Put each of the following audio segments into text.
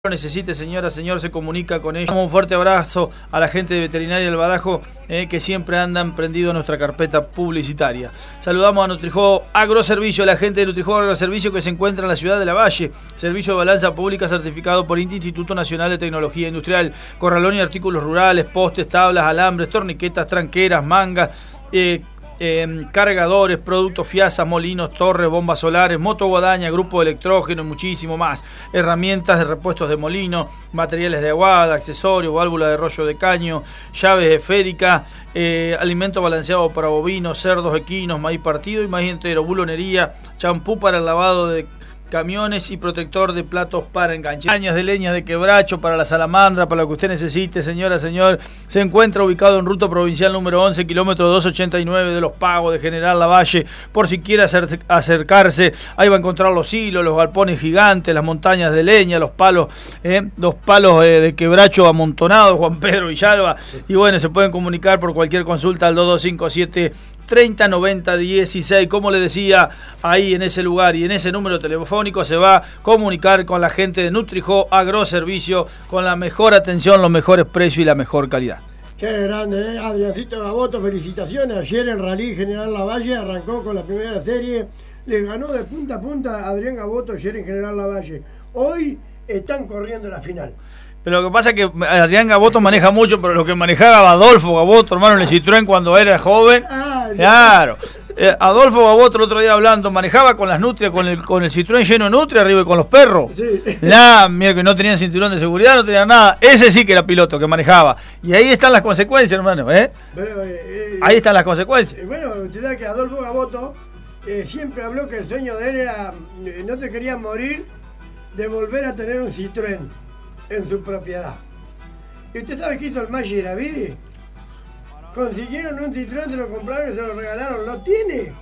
Lo necesite, señora, señor, se comunica con ella. Un fuerte abrazo a la gente de Veterinaria del Badajo que siempre andan prendido en nuestra carpeta publicitaria. Saludamos a Nutrijó Agroservicio, la gente de Nutrijó Agroservicio que se encuentra en la ciudad de Lavalle. Servicio de balanza pública certificado por Instituto Nacional de Tecnología Industrial. Corralón y artículos rurales, postes, tablas, alambres, torniquetas, tranqueras, mangas, cargadores, productos Fiasa, molinos, torres, bombas solares, motoguadaña, grupo de electrógeno y muchísimo más. Herramientas de repuestos de molino, materiales de aguada, accesorios, válvula de rollo de caño, llaves esféricas, alimento balanceado para bovinos, cerdos, equinos, maíz partido y maíz entero, bulonería, champú para el lavado de camiones y protector de platos para enganche. Cañas de leña de quebracho para la salamandra, para lo que usted necesite, señora, señor. Se encuentra ubicado en ruta provincial número 11, kilómetro 289 de Los Pagos de General Lavalle. Por si quiere acercarse, ahí va a encontrar los hilos, los galpones gigantes, las montañas de leña, los palos de quebracho amontonados, Juan Pedro Villalba. Y bueno, se pueden comunicar por cualquier consulta al 2257 309016. Como le decía, ahí en ese lugar y en ese número telefónico se va a comunicar con la gente de Nutrijó Agroservicio con la mejor atención, los mejores precios y la mejor calidad. Qué grande, Adriancito Gaboto, felicitaciones. Ayer el Rally General Lavalle arrancó con la primera serie, le ganó de punta a punta a Adrián Gaboto ayer en General Lavalle. Hoy están corriendo la final. Pero lo que pasa es que Adrián Gaboto maneja mucho, pero lo que manejaba Adolfo Gaboto, hermano, en el Citroën cuando era joven, claro. Adolfo Gaboto el otro día hablando, manejaba con las nutrias, con el Citroën lleno de nutrias arriba y con los perros. Sí. Mira que no tenían cinturón de seguridad, no tenían nada. Ese sí que era piloto, que manejaba. Y ahí están las consecuencias, hermano, Pero, ahí están las consecuencias. Bueno, usted sabe que Adolfo Gaboto siempre habló que el sueño de él era, no te quería morir, de volver a tener un Citroën en su propiedad. ¿Y usted sabe qué hizo el Maggi Gravidi? Consiguieron un Citroën, se lo compraron y se lo regalaron. Lo tiene,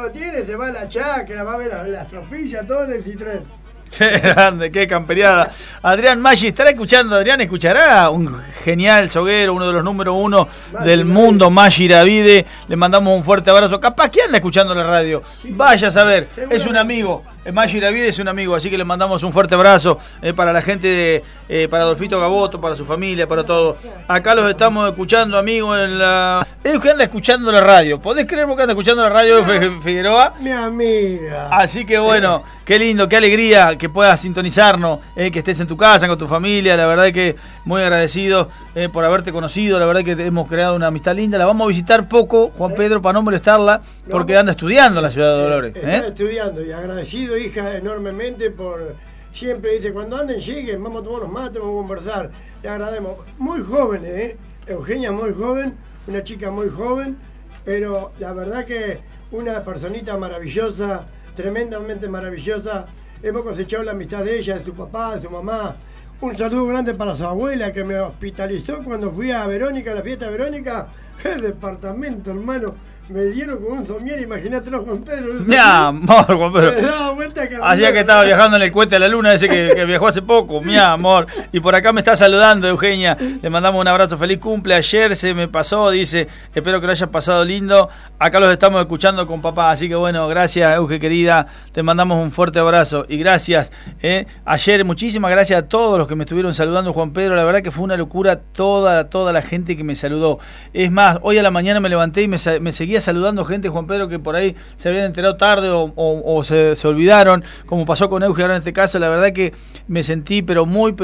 se va a la chacra, va a ver las tropillas, todo en el Citroën. Qué grande, qué camperiada. Adrián Maggi, ¿estará escuchando? Adrián escuchará un genial soguero, uno de los número uno del mundo, Maggi Gravidi. Le mandamos un fuerte abrazo. Capaz que anda escuchando la radio. Vaya a saber, es un amigo. Maggi Gravidi es un amigo, así que le mandamos un fuerte abrazo para la gente, para Adolfito Gaboto, para su familia, para todo. Acá los estamos escuchando, amigos, en la... que anda escuchando la radio. ¿Podés creer vos que anda escuchando la radio, Figueroa? Mi amiga. Así que bueno, qué lindo, qué alegría que puedas sintonizarnos, que estés en tu casa, con tu familia. La verdad que muy agradecido por haberte conocido. La verdad que hemos creado una amistad linda. La vamos a visitar poco, Juan Pedro, para no molestarla, porque anda estudiando en la ciudad de Dolores. Está estudiando y agradecido, hija, enormemente por siempre, dice, cuando anden lleguen, vamos a tomar unos mates, vamos a conversar. Te agradecemos. Muy joven, Eugenia muy joven, una chica muy joven, pero la verdad que una personita maravillosa, tremendamente maravillosa. Hemos cosechado la amistad de ella, de su papá, de su mamá. Un saludo grande para su abuela que me hospitalizó cuando fui a Verónica, a la fiesta de Verónica. El departamento, hermano. Me dieron con un somier, imagínatelo, Juan Pedro. Mi amor, Juan Pedro. Allá que estaba viajando en el cohete a la luna, ese que viajó hace poco, mi amor. Y por acá me está saludando Eugenia. Le mandamos un abrazo, feliz cumple. Ayer se me pasó, dice, espero que lo hayas pasado lindo. Acá los estamos escuchando con papá, así que bueno, gracias, Euge, querida. Te mandamos un fuerte abrazo. Y gracias, ayer, muchísimas gracias a todos los que me estuvieron saludando, Juan Pedro. La verdad que fue una locura toda la gente que me saludó. Es más, hoy a la mañana me levanté y me seguía saludando gente, Juan Pedro, que por ahí se habían enterado tarde o se olvidaron, como pasó con Euge ahora en este caso. La verdad que me sentí muy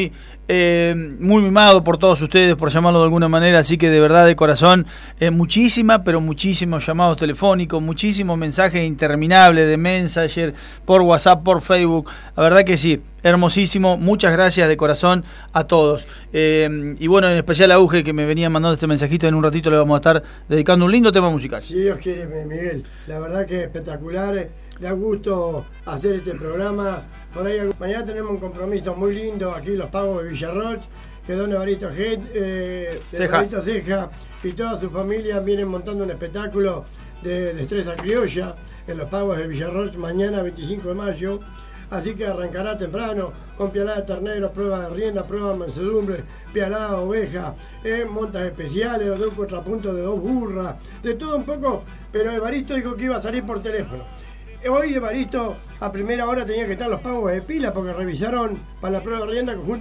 mimado por todos ustedes, por llamarlo de alguna manera, así que de verdad, de corazón, muchísimos llamados telefónicos, muchísimos mensajes interminables de Messenger, por WhatsApp, por Facebook. La verdad que sí, hermosísimo, muchas gracias de corazón a todos. Y bueno, en especial a Euge, que me venía mandando este mensajito. En un ratito le vamos a estar dedicando un lindo tema musical. Si Dios quiere, Miguel, la verdad que espectacular, da gusto hacer este programa. Por ahí mañana tenemos un compromiso muy lindo aquí en Los Pagos de Villarroch, que don Evaristo Ceja y toda su familia vienen montando un espectáculo de destreza criolla en Los Pagos de Villarroch mañana 25 de mayo. Así que arrancará temprano con pialada de ternero, prueba de rienda, prueba de mansedumbre, pialada de oveja, montas especiales, de un contrapunto de 2 burras, de todo un poco, pero Evaristo dijo que iba a salir por teléfono. Hoy Evaristo a primera hora tenía que estar Los Pagos de Pila porque revisaron para la prueba de rienda conjunta